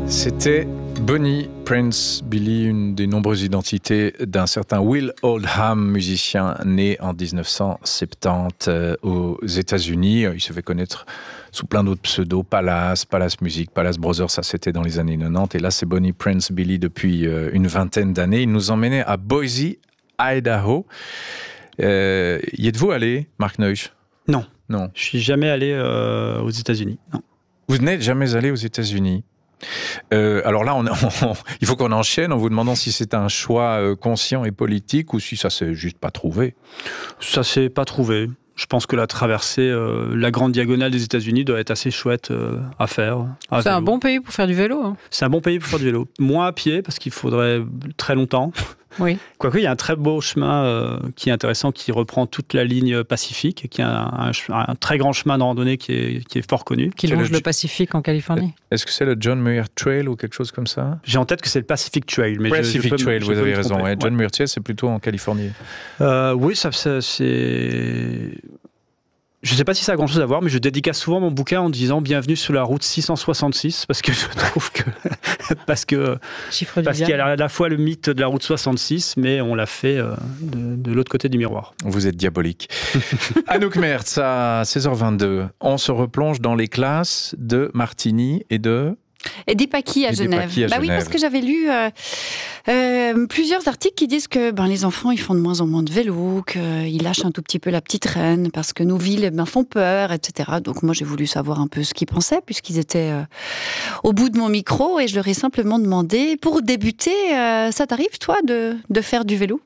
C'était Bonnie Prince Billy, une des nombreuses identités d'un certain Will Oldham, musicien né en 1970 aux États-Unis. Il se fait connaître sous plein d'autres pseudos, Palace Music, Palace Brothers, ça c'était dans les années 90. Et là, c'est Bonnie Prince Billy depuis une vingtaine d'années. Il nous emmenait à Boise, Idaho. Y êtes-vous allé, Marc Neusch? Non. Non. Je suis jamais allé aux États-Unis. Non. Vous n'êtes jamais allé aux États-Unis? Alors là, il faut qu'on enchaîne en vous demandant si c'est un choix conscient et politique ou si ça s'est juste pas trouvé. Ça s'est pas trouvé. Je pense que la traversée, la grande diagonale des États-Unis doit être assez chouette à faire. C'est un bon pays pour faire du vélo. Hein. C'est un bon pays pour faire du vélo. Moins à pied, parce qu'il faudrait très longtemps. Oui. Quoique, il y a un très beau chemin qui est intéressant, qui reprend toute la ligne Pacifique, qui est un très grand chemin de randonnée qui est fort connu. Qui longe le Pacifique en Californie. Est-ce que c'est le John Muir Trail ou quelque chose comme ça? J'ai en tête que c'est le Pacific Trail. Mais Pacific Trail, vous avez raison. Ouais. John Ouais. Muir Trail, c'est plutôt en Californie. Oui, ça c'est... Je ne sais pas si ça a grand-chose à voir, mais je dédicace souvent mon bouquin en disant « Bienvenue sur la route 666 » parce que je trouve que... parce qu'il y a à la fois le mythe de la route 66, mais on l'a fait de l'autre côté du miroir. Vous êtes diabolique. Anouk Mertz, à 16h22, on se replonge dans les classes de Martigny et de... Et d'Epaki à Genève. Genève. Oui, parce que j'avais lu plusieurs articles qui disent que les enfants ils font de moins en moins de vélo, qu'ils lâchent un tout petit peu la petite reine parce que nos villes font peur, etc. Donc moi j'ai voulu savoir un peu ce qu'ils pensaient puisqu'ils étaient au bout de mon micro et je leur ai simplement demandé, pour débuter, ça t'arrive toi de faire du vélo?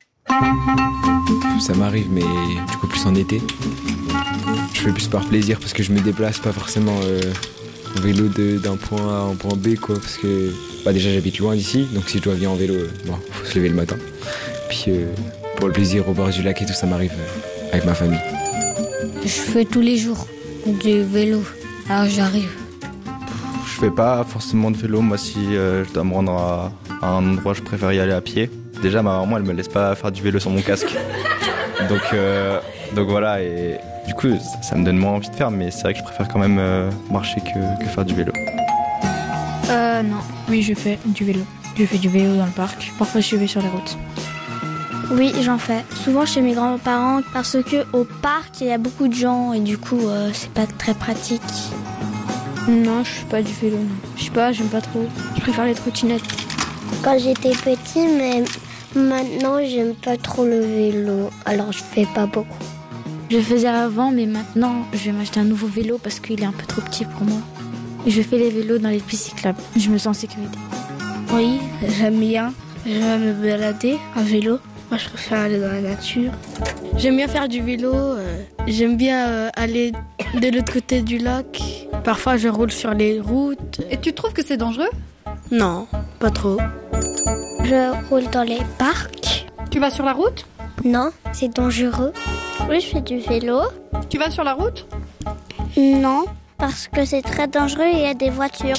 Ça m'arrive, mais du coup plus en été. Je fais plus par plaisir parce que je me déplace pas forcément... en vélo d'un point A en point B, quoi, parce que déjà j'habite loin d'ici, donc si je dois venir en vélo, faut se lever le matin. Puis pour le plaisir au bord du lac et tout, ça m'arrive avec ma famille. Je fais tous les jours du vélo, alors j'arrive. Je fais pas forcément de vélo, moi si je dois me rendre à un endroit, je préfère y aller à pied. Déjà ma maman elle me laisse pas faire du vélo sur mon casque, donc voilà, et du coup ça me donne moins envie de faire, mais c'est vrai que je préfère quand même marcher que faire du vélo. Non, oui je fais du vélo. Je fais du vélo dans le parc, parfois je vais sur les routes. Oui, j'en fais. Souvent chez mes grands-parents, parce qu'au parc il y a beaucoup de gens et du coup c'est pas très pratique. Non, je fais pas du vélo, non. Je sais pas, j'aime pas trop. Je préfère les trottinettes. Quand j'étais petite, mais maintenant j'aime pas trop le vélo, alors je fais pas beaucoup. Je faisais avant, mais maintenant je vais m'acheter un nouveau vélo parce qu'il est un peu trop petit pour moi. Je fais les vélos dans les pistes cyclables. Je me sens en sécurité. Oui, j'aime bien. J'aime me balader en vélo. Moi, je préfère aller dans la nature. J'aime bien faire du vélo. J'aime bien aller de l'autre côté du lac. Parfois, je roule sur les routes. Et tu trouves que c'est dangereux? Non, pas trop. Je roule dans les parcs. Tu vas sur la route? Non, c'est dangereux. Oui, je fais du vélo. Tu vas sur la route? Non, parce que c'est très dangereux et il y a des voitures.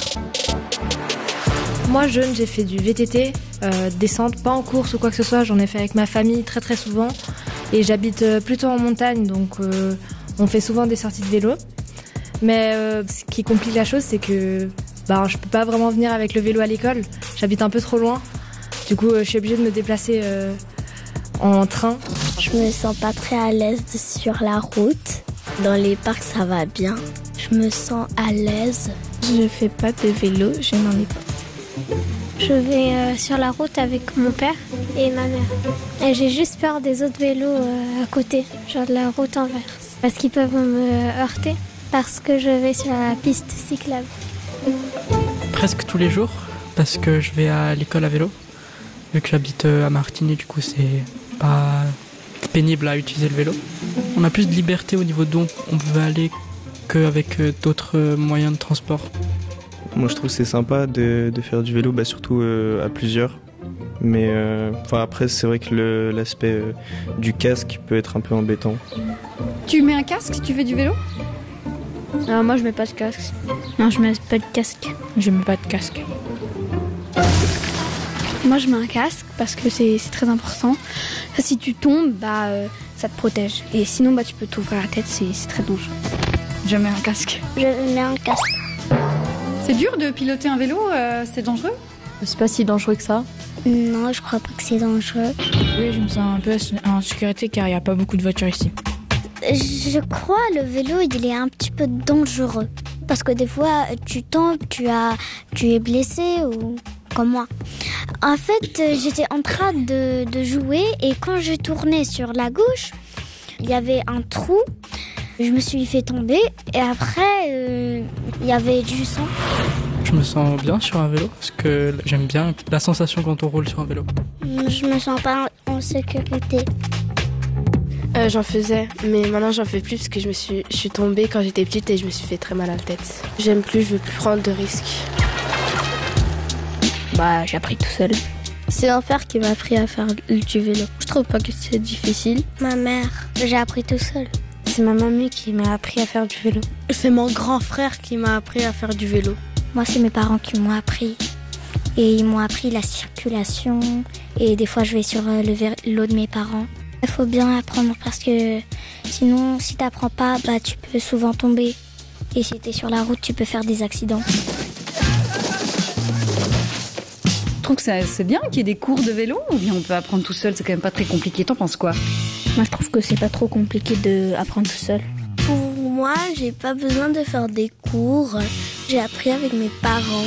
Moi, jeune, j'ai fait du VTT, descente, pas en course ou quoi que ce soit. J'en ai fait avec ma famille très très souvent. Et j'habite plutôt en montagne, donc on fait souvent des sorties de vélo. Mais ce qui complique la chose, c'est que je peux pas vraiment venir avec le vélo à l'école. J'habite un peu trop loin. Du coup, je suis obligée de me déplacer en train. Je me sens pas très à l'aise sur la route. Dans les parcs, ça va bien. Je me sens à l'aise. Je fais pas de vélo, je n'en ai pas. Je vais sur la route avec mon père et ma mère. Et j'ai juste peur des autres vélos à côté, genre de la route inverse. Parce qu'ils peuvent me heurter, parce que je vais sur la piste cyclable. Presque tous les jours, parce que je vais à l'école à vélo. Vu que j'habite à Martigny, du coup c'est pas pénible à utiliser le vélo. On a plus de liberté au niveau d'où on veut aller qu'avec d'autres moyens de transport. Moi je trouve que c'est sympa de faire du vélo, surtout à plusieurs. Mais après c'est vrai que l'aspect du casque peut être un peu embêtant. Tu mets un casque si tu fais du vélo? Alors moi je mets pas de casque. Non, je mets pas de casque. Je mets pas de casque. Moi, je mets un casque parce que c'est très important. Si tu tombes, ça te protège. Et sinon, tu peux t'ouvrir la tête, c'est très dangereux. Je mets un casque. Je mets un casque. C'est dur de piloter un vélo, c'est dangereux? C'est pas si dangereux que ça. Non, je crois pas que c'est dangereux. Oui, je me sens un peu en sécurité car il n'y a pas beaucoup de voitures ici. Je crois le vélo, il est un petit peu dangereux. Parce que des fois, tu tombes, tu es blessé ou comme moi. En fait, j'étais en train de jouer et quand je tournais sur la gauche, il y avait un trou. Je me suis fait tomber et après, il y avait du sang. Je me sens bien sur un vélo parce que j'aime bien la sensation quand on roule sur un vélo. Je me sens pas en sécurité. J'en faisais, mais maintenant j'en fais plus parce que je suis tombée quand j'étais petite et je me suis fait très mal à la tête. J'aime plus, je veux plus prendre de risques. J'ai appris tout seul. C'est mon père qui m'a appris à faire du vélo. Je trouve pas que c'est difficile. Ma mère, j'ai appris tout seul. C'est ma mamie qui m'a appris à faire du vélo. C'est mon grand frère qui m'a appris à faire du vélo. Moi, c'est mes parents qui m'ont appris. Et ils m'ont appris la circulation. Et des fois, je vais sur le vélo de mes parents. Il faut bien apprendre parce que sinon, si t'apprends pas, tu peux souvent tomber. Et si t'es sur la route, tu peux faire des accidents. Je trouve que c'est bien qu'il y ait des cours de vélo, ou bien on peut apprendre tout seul, c'est quand même pas très compliqué. T'en penses quoi? Moi, je trouve que c'est pas trop compliqué d'apprendre tout seul. Pour moi, j'ai pas besoin de faire des cours. J'ai appris avec mes parents.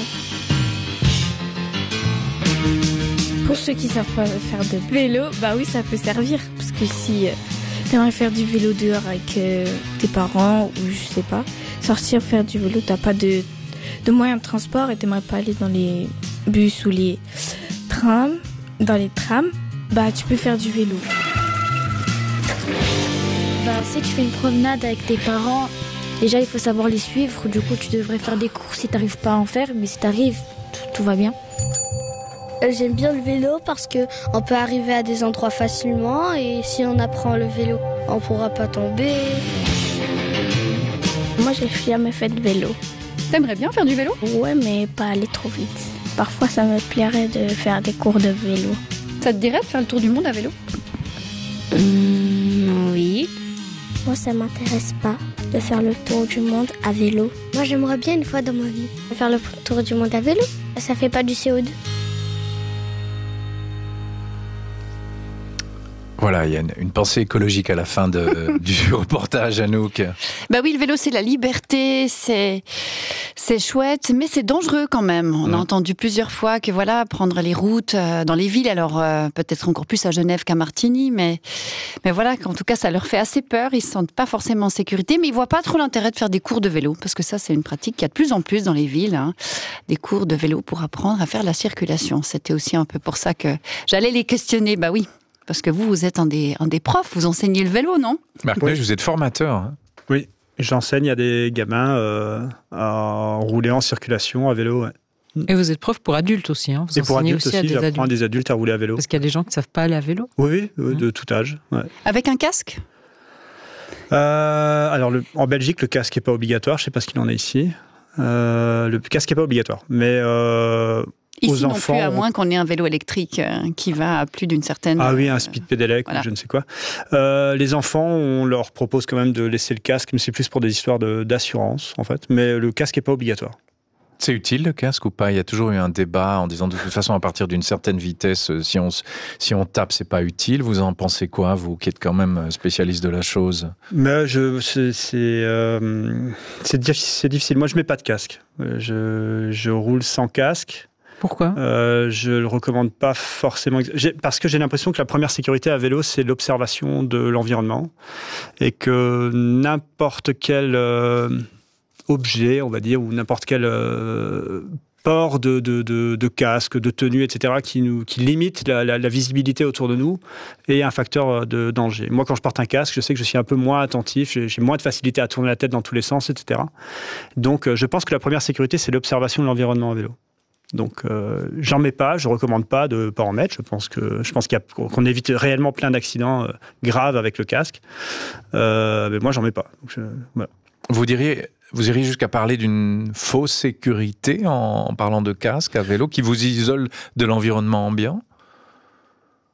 Pour ceux qui savent pas faire de vélo, oui, ça peut servir. Parce que si t'aimerais faire du vélo dehors avec tes parents ou je sais pas, sortir faire du vélo, t'as pas de moyens de transport et t'aimerais pas aller dans les bus ou les trams, tu peux faire du vélo. Si tu fais une promenade avec tes parents, déjà il faut savoir les suivre. Du coup, tu devrais faire des cours si t'arrives pas à en faire, mais si t'arrives, tout va bien. J'aime bien le vélo parce que on peut arriver à des endroits facilement et si on apprend le vélo, on pourra pas tomber. Moi, j'ai jamais fait de vélo. T'aimerais bien faire du vélo? Ouais, mais pas aller trop vite. Parfois, ça me plairait de faire des cours de vélo. Ça te dirait de faire le tour du monde à vélo? Oui. Moi, ça m'intéresse pas de faire le tour du monde à vélo. Moi, j'aimerais bien une fois dans ma vie faire le tour du monde à vélo. Ça fait pas du CO2. Voilà, il y a une pensée écologique à la fin du reportage, Anouk. Oui, le vélo, c'est la liberté, c'est chouette, mais c'est dangereux quand même. On a entendu plusieurs fois que prendre les routes dans les villes, alors peut-être encore plus à Genève qu'à Martigny, mais voilà, qu'en tout cas, ça leur fait assez peur. Ils se sentent pas forcément en sécurité, mais ils voient pas trop l'intérêt de faire des cours de vélo, parce que ça, c'est une pratique qu'il y a de plus en plus dans les villes, des cours de vélo pour apprendre à faire la circulation. C'était aussi un peu pour ça que j'allais les questionner. Oui. Parce que vous êtes un des profs, vous enseignez le vélo, non? Marc Neige, vous êtes formateur. Oui, j'enseigne à des gamins à rouler en circulation à vélo. Ouais. Et vous êtes prof pour adultes aussi, hein? Vous et pour adultes aussi, j'apprends adultes. à des adultes à rouler à vélo. Parce qu'il y a des gens qui ne savent pas aller à vélo? Oui, de tout âge. Ouais. Avec un casque? Alors, en Belgique, le casque n'est pas obligatoire, je ne sais pas ce qu'il en est ici. Le casque n'est pas obligatoire, mais... Ici aux non enfants, plus, à moins qu'on ait un vélo électrique qui va à plus d'une certaine... Ah oui, un speed pedelec ou je ne sais quoi. Les enfants, on leur propose quand même de laisser le casque, mais c'est plus pour des histoires d'assurance, en fait. Mais le casque n'est pas obligatoire. C'est utile le casque ou pas? Il y a toujours eu un débat en disant de toute façon à partir d'une certaine vitesse, si on tape, c'est pas utile. Vous en pensez quoi, vous qui êtes quand même spécialiste de la chose? Mais c'est difficile. Moi, je mets pas de casque. Je roule sans casque. Pourquoi? Je le recommande pas forcément. Parce que j'ai l'impression que la première sécurité à vélo, c'est l'observation de l'environnement. Et que n'importe quel objet, on va dire, ou n'importe quel port de casque, de tenue, etc., qui limite la visibilité autour de nous, est un facteur de danger. Moi, quand je porte un casque, je sais que je suis un peu moins attentif, j'ai moins de facilité à tourner la tête dans tous les sens, etc. Donc, je pense que la première sécurité, c'est l'observation de l'environnement à vélo. Donc, j'en mets pas, je recommande pas de pas en mettre. Je pense qu'on évite réellement plein d'accidents graves avec le casque. Mais moi, j'en mets pas. Donc, voilà. Vous iriez jusqu'à parler d'une fausse sécurité en parlant de casque à vélo qui vous isole de l'environnement ambiant?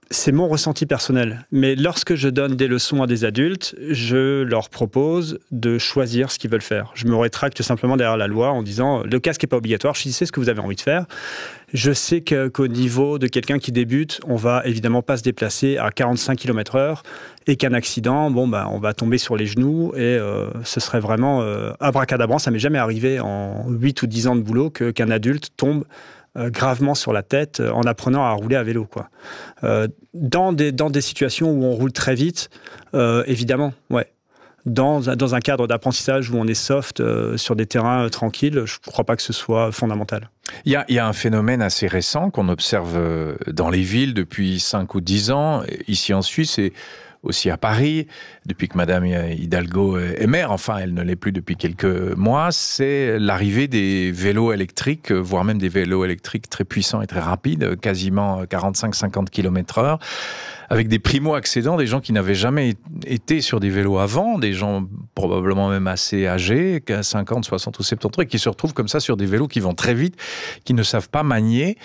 c'est mon ressenti personnel. Mais lorsque je donne des leçons à des adultes, je leur propose de choisir ce qu'ils veulent faire. Je me rétracte simplement derrière la loi en disant le casque n'est pas obligatoire, je sais ce que vous avez envie de faire. Je sais qu'au niveau de quelqu'un qui débute, on va évidemment pas se déplacer à 45 km/h et qu'un accident, on va tomber sur les genoux et ce serait vraiment abracadabrant. Ça m'est jamais arrivé en 8 ou 10 ans de boulot qu'un adulte tombe gravement sur la tête en apprenant à rouler à vélo, quoi. Dans des situations où on roule très vite, évidemment, ouais. Dans un cadre d'apprentissage où on est soft sur des terrains tranquilles, je ne crois pas que ce soit fondamental. Il y a un phénomène assez récent qu'on observe dans les villes depuis 5 ou 10 ans, ici en Suisse et aussi à Paris, depuis que Madame Hidalgo est maire, enfin elle ne l'est plus depuis quelques mois, c'est l'arrivée des vélos électriques, voire même des vélos électriques très puissants et très rapides, quasiment 45-50 km/h, avec des primo-accédants, des gens qui n'avaient jamais été sur des vélos avant, des gens probablement même assez âgés, 50, 60 ou 70 ans, et qui se retrouvent comme ça sur des vélos qui vont très vite, qui ne savent pas manier.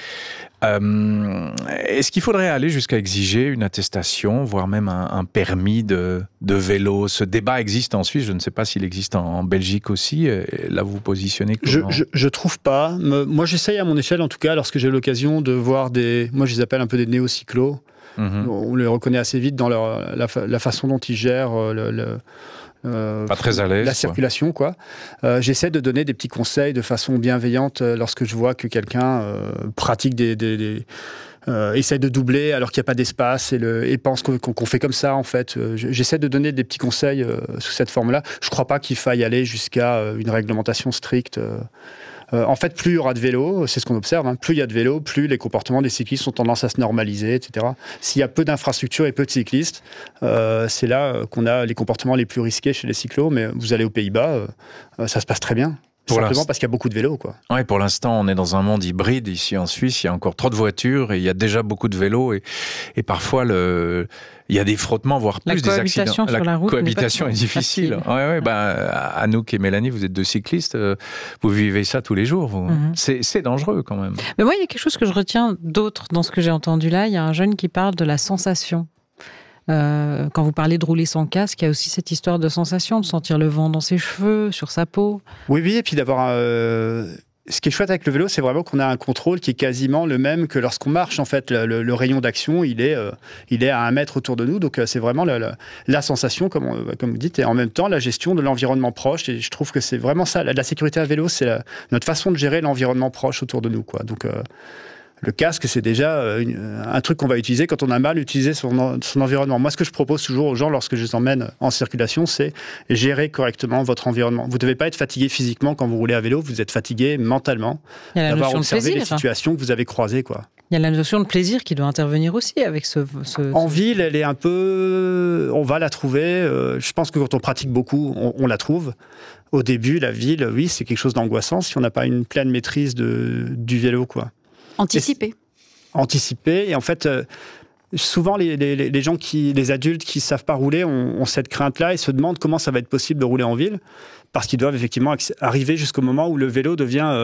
Est-ce qu'il faudrait aller jusqu'à exiger une attestation, voire même un permis de vélo? Ce débat existe en Suisse, je ne sais pas s'il existe en Belgique aussi. Là, vous vous positionnez comment? Je trouve pas. Moi, j'essaye à mon échelle, en tout cas, lorsque j'ai l'occasion de voir moi je les appelle un peu des néocyclos. On les reconnaît assez vite dans la façon dont ils gèrent pas très à l'aise, la circulation, quoi. J'essaie de donner des petits conseils de façon bienveillante lorsque je vois que quelqu'un pratique essaie de doubler alors qu'il n'y a pas d'espace et pense qu'on fait comme ça, en fait. J'essaie de donner des petits conseils sous cette forme-là. Je ne crois pas qu'il faille aller jusqu'à une réglementation stricte. En fait, plus il y aura de vélos, c'est ce qu'on observe, plus il y a de vélos, plus les comportements des cyclistes ont tendance à se normaliser, etc. S'il y a peu d'infrastructures et peu de cyclistes, c'est là qu'on a les comportements les plus risqués chez les cyclos, mais vous allez aux Pays-Bas, ça se passe très bien. Simplement parce qu'il y a beaucoup de vélos, quoi. Ouais, pour l'instant, on est dans un monde hybride. Ici, en Suisse, il y a encore trop de voitures et il y a déjà beaucoup de vélos. Et parfois, il y a des frottements, voire plus des accidents. La cohabitation est difficile. Anouk et Mélanie, vous êtes deux cyclistes. Vous vivez ça tous les jours. Vous. C'est dangereux, quand même. Mais moi, il y a quelque chose que je retiens d'autre dans ce que j'ai entendu là. Il y a un jeune qui parle de la sensation. Quand vous parlez de rouler sans casque, il y a aussi cette histoire de sensation, de sentir le vent dans ses cheveux, sur sa peau. Oui, et puis d'avoir ce qui est chouette avec le vélo, c'est vraiment qu'on a un contrôle qui est quasiment le même que lorsqu'on marche. En fait, le rayon d'action, il est à 1 mètre autour de nous. Donc, c'est vraiment la sensation, comme vous dites, et en même temps, la gestion de l'environnement proche. Et je trouve que c'est vraiment ça. La sécurité à vélo, c'est notre façon de gérer l'environnement proche autour de nous, quoi. Donc, le casque, c'est déjà un truc qu'on va utiliser quand on a mal utilisé son environnement. Moi, ce que je propose toujours aux gens lorsque je les emmène en circulation, c'est gérer correctement votre environnement. Vous ne devez pas être fatigué physiquement quand vous roulez à vélo, vous êtes fatigué mentalement d'avoir observé les situations que vous avez croisées, quoi. Il y a la notion de plaisir qui doit intervenir aussi avec En ville, elle est un peu... On va la trouver. Je pense que quand on pratique beaucoup, on la trouve. Au début, la ville, oui, c'est quelque chose d'angoissant si on n'a pas une pleine maîtrise du vélo, quoi. Anticiper, et en fait, souvent les adultes qui ne savent pas rouler ont cette crainte-là et se demandent comment ça va être possible de rouler en ville, parce qu'ils doivent effectivement arriver jusqu'au moment où le vélo devient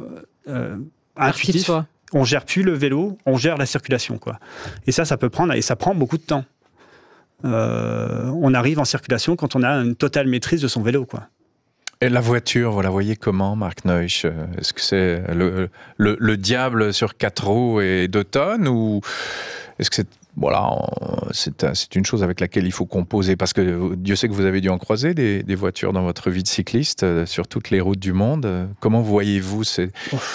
intuitif. On ne gère plus le vélo, on gère la circulation, quoi. Et ça peut prendre, et ça prend beaucoup de temps. On arrive en circulation quand on a une totale maîtrise de son vélo, quoi. Et la voiture, vous la voyez comment, Marc Neusch? Est-ce que c'est le diable sur 4 roues et 2 tonnes, ou est-ce que c'est une chose avec laquelle il faut composer? Parce que Dieu sait que vous avez dû en croiser des voitures dans votre vie de cycliste sur toutes les routes du monde. Comment voyez-vous cet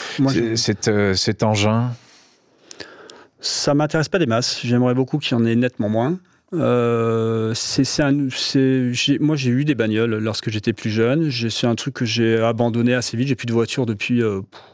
engin? Ça m'intéresse pas des masses. J'aimerais beaucoup qu'il y en ait nettement moins. Moi, j'ai eu des bagnoles lorsque j'étais plus jeune. C'est un truc que j'ai abandonné assez vite. J'ai plus de voiture depuis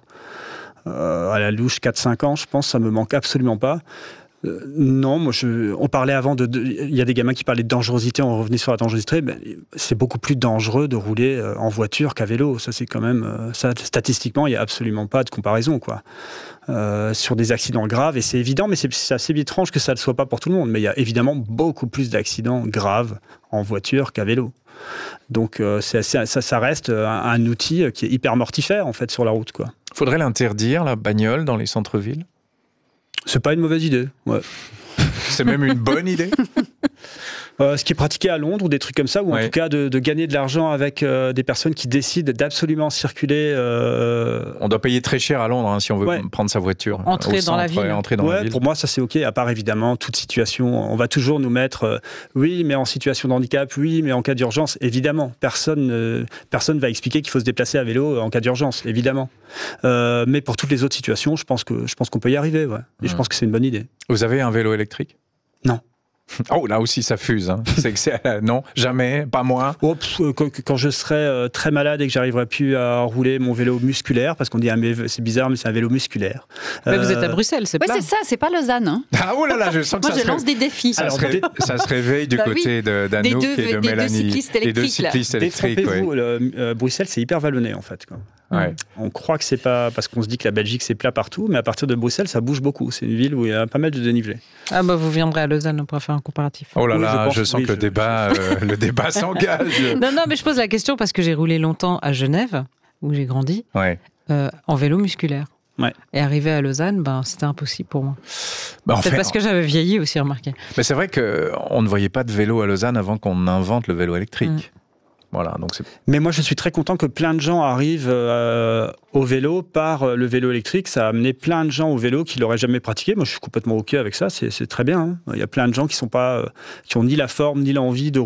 à la louche 4-5 ans, je pense. Ça me manque absolument pas. Non, on parlait avant il y a des gamins qui parlaient de dangerosité, on revenait sur la dangerosité. C'est beaucoup plus dangereux de rouler en voiture qu'à vélo. Ça, c'est quand même, statistiquement, il n'y a absolument pas de comparaison, quoi. Sur des accidents graves, et c'est évident, mais c'est assez étrange que ça ne le soit pas pour tout le monde. Mais il y a évidemment beaucoup plus d'accidents graves en voiture qu'à vélo. Donc, ça reste un outil qui est hyper mortifère, en fait, sur la route, quoi. Faudrait l'interdire, la bagnole, dans les centres-villes? C'est pas une mauvaise idée, ouais. C'est même une bonne idée. Ce qui est pratiqué à Londres ou des trucs comme ça, ou en tout cas de gagner de l'argent avec des personnes qui décident d'absolument circuler. On doit payer très cher à Londres si on veut prendre sa voiture. Entrer dans la ville. La ville. Pour moi, ça c'est OK, à part évidemment toute situation. On va toujours nous mettre, oui, mais en situation de handicap, oui, mais en cas d'urgence, évidemment. Personne va expliquer qu'il faut se déplacer à vélo en cas d'urgence, évidemment. Mais pour toutes les autres situations, je pense qu'on peut y arriver. Ouais. Et je pense que c'est une bonne idée. Vous avez un vélo électrique ? Non. Oh, là aussi, ça fuse. Hein. Non, jamais, pas moi. Quand je serai très malade et que j'arriverai plus à rouler mon vélo musculaire, parce qu'on dit, c'est bizarre, mais c'est un vélo musculaire. Mais vous êtes à Bruxelles, c'est plat. C'est ça, c'est pas Lausanne. Hein. Ah, oh là là, je sens que moi, je lance des défis. Ça se réveille du côté d'Anouk et de Mélanie. Des deux cyclistes électriques. Détrompez-vous, Bruxelles, c'est hyper vallonné, en fait. Quoi. Ouais. On croit que c'est pas parce qu'on se dit que la Belgique c'est plat partout, mais à partir de Bruxelles ça bouge beaucoup. C'est une ville où il y a pas mal de dénivelé. Ah bah vous viendrez à Lausanne, on pourra faire un comparatif. Oh là là, je sens que le débat s'engage. Non, mais je pose la question parce que j'ai roulé longtemps à Genève où j'ai grandi en vélo musculaire. Ouais. Et arrivé à Lausanne, c'était impossible pour moi. Peut-être parce que j'avais vieilli aussi, remarqué. Mais c'est vrai qu'on ne voyait pas de vélo à Lausanne avant qu'on invente le vélo électrique. Voilà, donc mais moi je suis très content que plein de gens arrivent au vélo par le vélo électrique. Ça a amené plein de gens au vélo qui l'auraient jamais pratiqué. Moi je suis complètement OK avec ça, c'est très bien. Hein. Il y a plein de gens qui ont ni la forme ni l'envie de